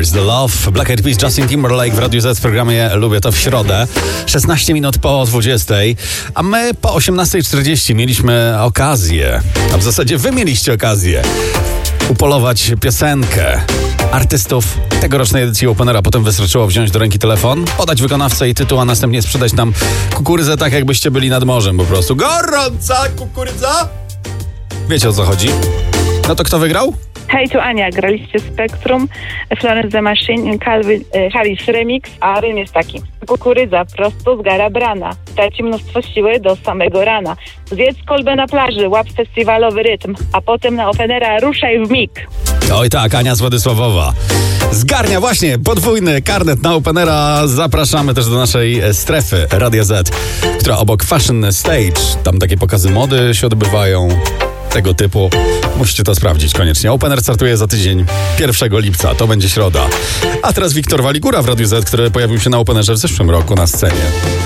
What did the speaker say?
Where's the Love? Black Eyed Peas, Justin Timberlake w Radiu Z w programie Lubię to w środę. 16 minut po 20, a my po 18:40 mieliśmy okazję, a w zasadzie wy mieliście okazję upolować piosenkę artystów tegorocznej edycji Openera. Potem wystarczyło wziąć do ręki telefon, podać wykonawcę i tytuł, a następnie sprzedać nam kukurydzę tak, jakbyście byli nad morzem po prostu. Gorąca kukurydza! Wiecie, o co chodzi? No to kto wygrał? Hej, tu Ania, graliście Spektrum, Florence the Machine, Calvin Harris Remix, a rym jest taki. Kukurydza prosto z gara brana, traci mnóstwo siły do samego rana. Zjedz kolbę na plaży, łap festiwalowy rytm, a potem na Openera ruszaj w mig. Oj tak, Ania z Władysławowa. Zgarnia właśnie podwójny karnet na Openera. Zapraszamy też do naszej strefy Radia Z, która obok Fashion Stage, tam takie pokazy mody się odbywają, tego typu. Musicie to sprawdzić koniecznie. Opener startuje za tydzień, 1 lipca, to będzie środa. A teraz Wiktor Waligura w Radiu Z, który pojawił się na Openerze w zeszłym roku na scenie.